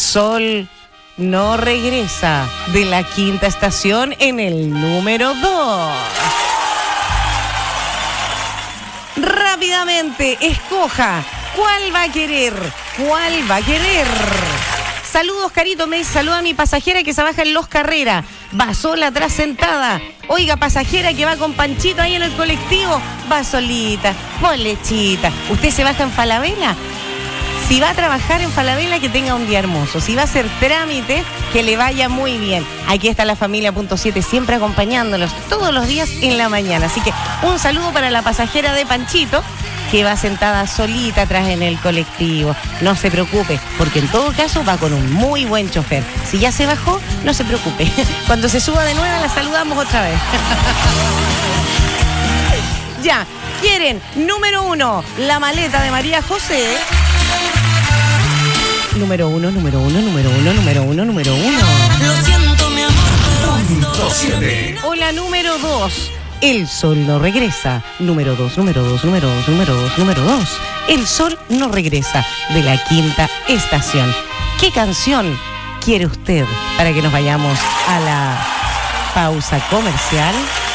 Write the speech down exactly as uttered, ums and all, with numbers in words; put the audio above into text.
sol no regresa, de la Quinta Estación en el número dos. Rápidamente, escoja cuál va a querer, cuál va a querer. Saludos, Carito, me dice, saluda a mi pasajera que se baja en Los Carreras. Va sola atrás sentada. Oiga, pasajera que va con Panchito ahí en el colectivo, va solita, bolechita. ¿Usted se baja en Falabella? Si va a trabajar en Falabella, que tenga un día hermoso. Si va a hacer trámite, que le vaya muy bien. Aquí está la familia punto siete, siempre acompañándolos todos los días en la mañana. Así que un saludo para la pasajera de Panchito, que va sentada solita atrás en el colectivo. No se preocupe, porque en todo caso va con un muy buen chofer. Si ya se bajó, no se preocupe. Cuando se suba de nuevo, la saludamos otra vez. Ya, quieren, número uno, la maleta de María José. Número uno, número uno, número uno, número uno, número uno. Lo siento, mi amor. Punto siete. O la número dos, el sol no regresa. Número dos, número dos, número dos, número dos, número dos. El sol no regresa, de la Quinta Estación. ¿Qué canción quiere usted para que nos vayamos a la pausa comercial?